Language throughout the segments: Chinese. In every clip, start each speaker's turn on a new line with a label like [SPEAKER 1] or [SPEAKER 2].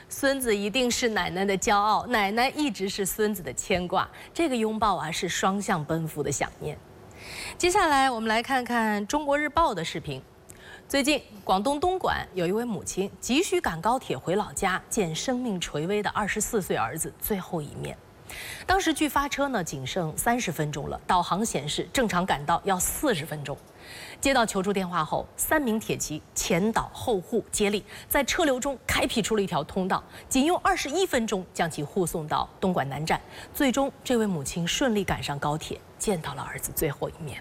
[SPEAKER 1] 孙子一定是奶奶的骄傲，奶奶一直是孙子的牵挂。这个拥抱啊，是双向奔赴的想念。接下来我们来看看《中国日报》的视频。最近，广东东莞有一位母亲急需赶高铁回老家见生命垂危的24岁儿子最后一面。当时距发车呢仅剩30分钟了，导航显示正常赶到要40分钟。接到求助电话后，3名铁骑前导后护接力，在车流中开辟出了一条通道，仅用21分钟将其护送到东莞南站。最终，这位母亲顺利赶上高铁，见到了儿子最后一面。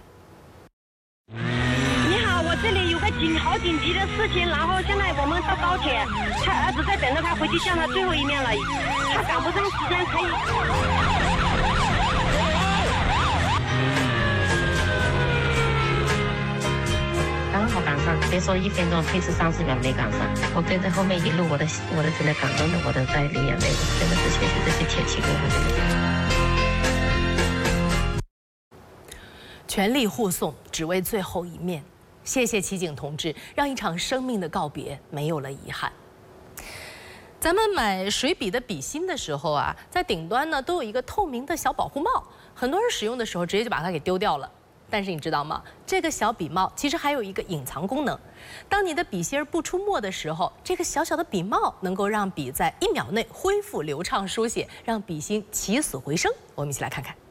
[SPEAKER 2] 你好，我这里有个好紧急的事情，然后现在我们到高铁，他儿子在等着他回去见他最后一面了，他赶不上时间可以。
[SPEAKER 3] 刚好赶上，别说1分钟，推迟30秒没赶上。我跟在后面一路，我的真的感动的，我都在流眼泪。真的是谢谢这些铁骑给我的。
[SPEAKER 1] 全力护送，只为最后一面。谢谢骑警同志，让一场生命的告别没有了遗憾。咱们买水笔的笔芯的时候啊，在顶端呢都有一个透明的小保护帽，很多人使用的时候直接就把它给丢掉了。但是你知道吗？这个小笔帽其实还有一个隐藏功能，当你的笔芯不出墨的时候，这个小小的笔帽能够让笔在1秒内恢复流畅书写，让笔芯起死回生。我们一起来看看。